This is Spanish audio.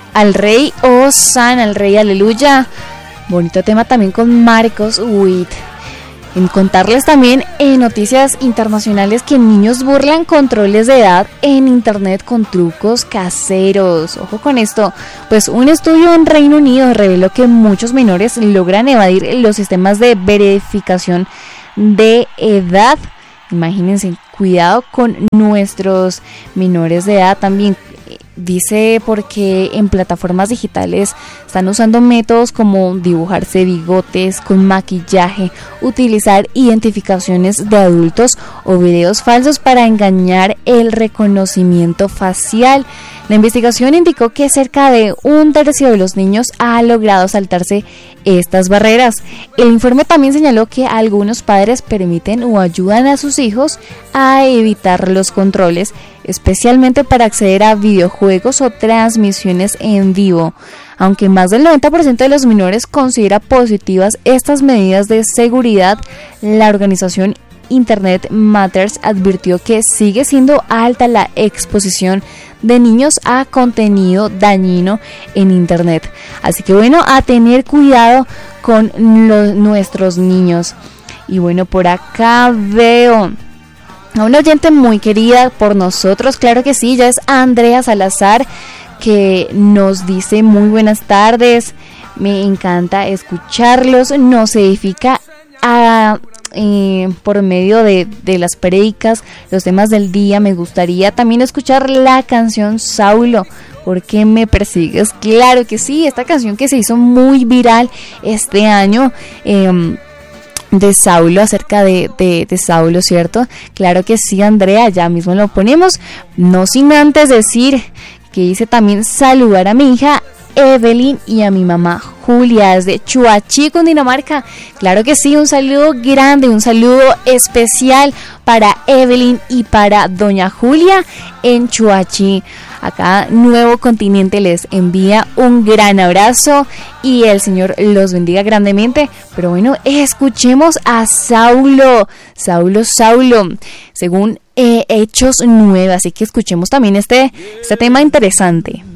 al Rey Hosanna, al Rey Aleluya. Bonito tema también con Marcos Witt. En contarles también en noticias internacionales que niños burlan controles de edad en internet con trucos caseros. Ojo con esto, pues un estudio en Reino Unido reveló que muchos menores logran evadir los sistemas de verificación de edad. Imagínense, cuidado con nuestros menores de edad también. Dice porque en plataformas digitales están usando métodos como dibujarse bigotes con maquillaje, utilizar identificaciones de adultos o videos falsos para engañar el reconocimiento facial. La investigación indicó que cerca de un tercio de los niños ha logrado saltarse estas barreras. El informe también señaló que algunos padres permiten o ayudan a sus hijos a evitar los controles, especialmente para acceder a videojuegos o transmisiones en vivo. Aunque más del 90% de los menores considera positivas estas medidas de seguridad, la organización Internet Matters advirtió que sigue siendo alta la exposición de niños a contenido dañino en Internet. Así que bueno, a tener cuidado con nuestros niños. Y bueno, por acá veo a una oyente muy querida por nosotros, claro que sí, ya es Andrea Salazar, que nos dice muy buenas tardes, me encanta escucharlos, nos edifica por medio de las prédicas, los temas del día. Me gustaría también escuchar la canción Saulo, ¿por qué me persigues? Claro que sí, esta canción que se hizo muy viral este año, de Saulo, acerca de Saulo, ¿cierto? Claro que sí, Andrea, ya mismo lo ponemos, no sin antes decir que hice también saludar a mi hija Evelyn y a mi mamá Julia desde Chuachi, Cundinamarca. Claro que sí, un saludo grande, un saludo especial para Evelyn y para doña Julia en Chuachi. Acá Nuevo Continente les envía un gran abrazo y el Señor los bendiga grandemente. Pero bueno, escuchemos a Saulo, según Hechos 9, así que escuchemos también este tema interesante.